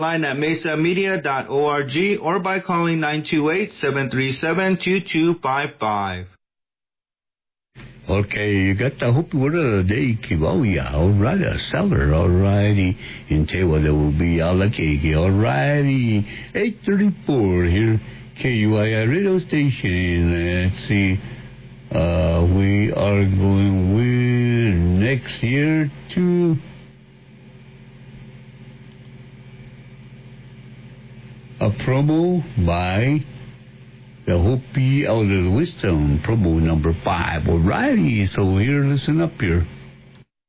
Line at mesamedia.org or by calling 928-737-2255. Okay, you got the Hopi word of the day, Kiwauya. All right, a seller. All righty. In Tewa, there will be Alakeke. All righty. 8:34 here, KUII radio station. Let's see. We are going with next year to a promo by the Hopi Elder Wisdom, promo number 5. Alrighty, so here, listen up here.